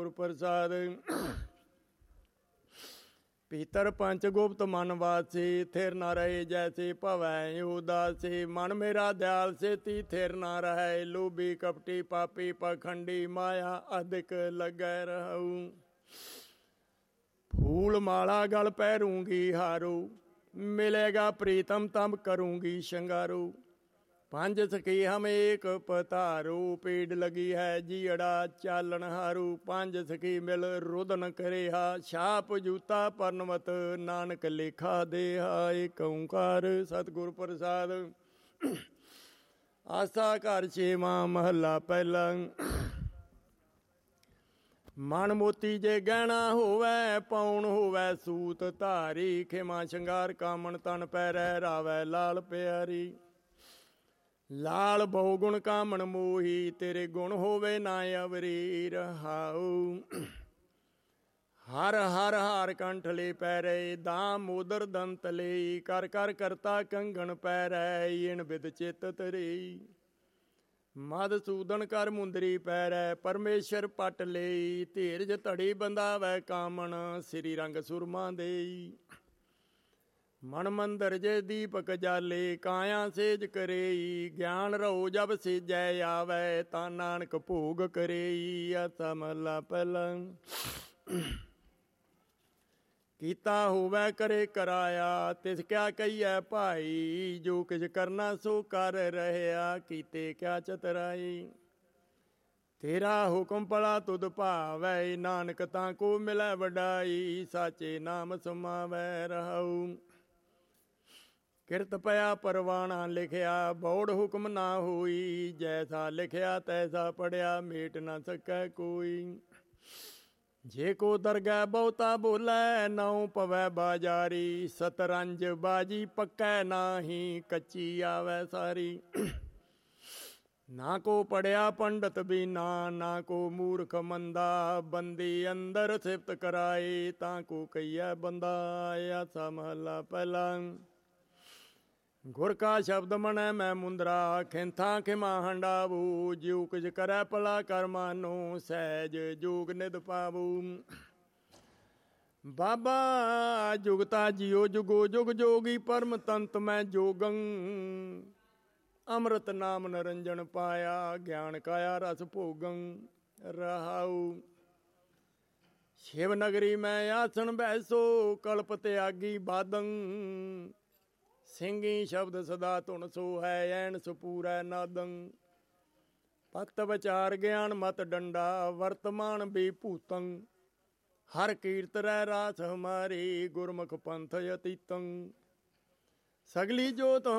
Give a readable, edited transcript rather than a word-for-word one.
ਪ੍ਰਸਾਦ। ਭੀਤਰ ਪੰਚ ਗੁਪਤ ਮਨ ਵਾਸੀ, ਥਿਰ ਨਾ ਰਹੇ ਜੈਸੇ ਭਵੈ ਉਦਾਸੀ। ਮਨ ਮੇਰਾ ਦਿਆਲ ਸੇਤੀ ਥਿਰ ਨਾ ਰਹੈ, ਲੋਭੀ ਕਪਟੀ ਪਾਪੀ ਪਖੰਡੀ ਮਾਇਆ ਅਧਿਕ ਲੱਗੈ ਰਹੂ। फूल माला गल पहरूंगी हारू, मिलेगा प्रीतम तम करूंगी शंगारू। पंज सखी हम एक पतारू, पीड़ लगी है जीअड़ा चालन हारू। पंज सखी मिल रुदन करेहा, छाप जूता परनवत नानक लेखा देहा। एक ओंकार सतगुर प्रसाद। आसा घर छेवां महला पहला। ਮਨ ਮੋਤੀ ਜੇ ਗਹਿਣਾ ਹੋਵੈ, ਪਾਉਣ ਹੋਵੈ ਸੂਤ ਧਾਰੀ। ਖੇਮਾ ਸ਼ਿੰਗਾਰ ਕਾਮਣ ਤਨ ਪੈਰੈ, ਰਾਵੈ ਲਾਲ ਪਿਆਰੀ। ਲਾਲ ਬਹੁ ਗੁਣ ਕਾਮਣ ਮੋਹੀ, ਤੇਰੇ ਗੁਣ ਹੋਵੇ ਨਾ ਅਵਰੀ। ਰਹਾਉ ਹਰ ਹਰ ਹਾਰ ਕੰਠਲੇ ਪੈਰੇ, ਦਾਮ ਮੋਦਰ ਦੰਤ ਲਈ। ਕਰ ਕਰ ਕਰਤਾ ਕੰਗਣ ਪੈਰੈ, ਇਣ ਬਿਦ ਚਿਤ ਤਰੀ। ਮਧਸੂਦਨ ਕਰ ਮੁੰਦਰੀ ਪੈਰੈ, ਪਰਮੇਸ਼ਰ ਪਟ ਲਈ। ਧੀਰਜ ਧੜੀ ਬੰਦਾਵੈ ਕਾਮਣ, ਸ੍ਰੀ ਰੰਗ ਸੁਰਮਾ ਦੇਈ। ਮਨ ਮੰਦਰ ਜੇ ਦੀਪਕ ਜਾਲੇ, ਕਾਇਆ ਸੇਜ ਕਰੇਈ। ਗਿਆਨ ਰਹੋ ਜਬ ਸੇਜੈ ਆਵੈ, ਤਾਂ ਨਾਨਕ ਭੋਗ ਕਰੇਈ। ਆਸਾ ਮਹਲਾ ਪਹਿਲਾ। ਕੀਤਾ ਹੋਵੈ ਕਰੇ ਕਰਾਇਆ, ਤਿਸ ਕਿਆ ਕਹੀਐ ਭਾਈ। ਜੋ ਕਿਛ ਕਰਨਾ ਸੋ ਕਰ ਰਹਿਆ, ਕੀਤੇ ਕਿਆ ਚਤਰਾਈ। ਤੇਰਾ ਹੁਕਮ ਭਲਾ ਤੁਧ ਭਾਵੈ, ਨਾਨਕ ਤਾਂ ਕੋ ਮਿਲੈ ਵਡਾਈ। ਸਾਚੇ ਨਾਮ ਸਮਾਵੈ ਰਹਾਉ। ਕਿਰਤ ਪਿਆ ਪਰਵਾਣਾ ਲਿਖਿਆ, ਬੌੜ ਹੁਕਮ ਨਾ ਹੋਈ। ਜੈਸਾ ਲਿਖਿਆ ਤੈਸਾ ਪੜਿਆ, ਮੇਟ ਨਾ ਸਕੈ ਕੋਈ। ਜੇ ਕੋ ਦਰਗਹਿ ਬਹੁਤਾ ਬੋਲੈ, ਨਾਉ ਪਵੈ ਬਾਜ਼ਾਰੀ। ਸਤਰੰਜ ਬਾਜੀ ਪੱਕੈ ਨਾਹੀ, ਕੱਚੀ ਆਵੈ ਸਾਰੀ। ਨਾ ਕੋ ਪੜਿਆ ਪੰਡਤ ਬੀਨਾ, ਨਾ ਕੋ ਮੂਰਖ ਮੰਦਾ। ਬੰਦੀ ਅੰਦਰ ਸਿਫਤ ਕਰਾਏ, ਤਾਂ ਕੋ ਕਹੀਐ ਬੰਦਾ। ਆਸਾ ਮਹਲਾ ਪਹਿਲਾ। ਗੁਰ ਕਾ ਸ਼ਬਦ ਮਨੈ ਮੈਂ ਮੁੰਦਰਾ, ਖਿੰਥਾਂ ਖਿਮਾ ਹੰਡਾਵੂ। ਜਿਉ ਕੁਝ ਕਰੈ ਭਲਾ ਕਰ ਮਾਨੋ, ਸਹਿਜ ਜੋਗ ਨਿਧ ਪਾਵੂ। ਬਾਬਾ ਜੁਗਤਾ ਜਿਉ ਜੁਗੋ ਜੁਗ ਜੋਗੀ, ਪਰਮ ਤੰਤ ਮੈਂ ਜੋਗੰ। ਅੰਮ੍ਰਿਤ ਨਾਮ ਨਰੰਜਨ ਪਾਇਆ, ਗਿਆਨ ਕਾਇਆ ਰਸ ਭੋਗੰ। ਰਹਾਉ ਸ਼ਿਵ ਨਗਰੀ ਮੈਂ ਆਸਣ ਬੈਸੋ, ਕਲਪ ਤਿਆਗੀ ਬਾਦੰ। ਸਿੰਘੀ ਸ਼ਬਦ ਸਦਾ ਧੁਨ ਸੋ ਹੈ, ਐਨ ਸਪੂਰੈ ਨਾਦੰ। ਭਗਤ ਵਿਚਾਰ ਗਿਆਨ ਮਤ ਡੰਡਾ, ਵਰਤਮਾਨ ਵੀ ਭੂਤੰ। ਹਰ ਕੀਰਤ ਰਹਿ ਰਾਸ ਹਮਾਰੀ, ਗੁਰਮੁਖ ਪੰਥ ਅਤੀਤੰ। ਸਗਲੀ ਜੋਤ